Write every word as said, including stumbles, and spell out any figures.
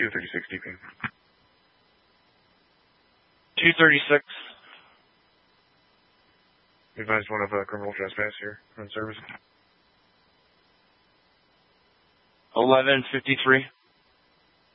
two thirty-six D P. two thirty-six. Advised one of uh, criminal trespass here on service. eleven fifty-three.